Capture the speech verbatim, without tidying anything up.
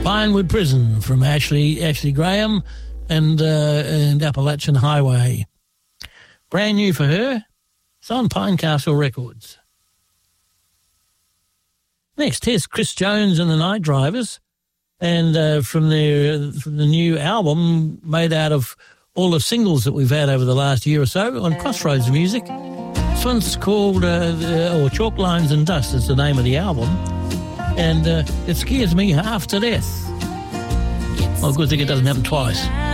Pinewood Prison from Ashley Ashley Graham and uh, and Appalachian Highway. Brand new for her. It's on Pinecastle Records. Next, here's Chris Jones and the Night Drivers, and uh, from their from the new album made out of all the singles that we've had over the last year or so on Crossroads Music. This one's called uh, the, or Chalk Lines and Dust is the name of the album, and uh, it scares me half to death. Well, good thing it doesn't happen twice.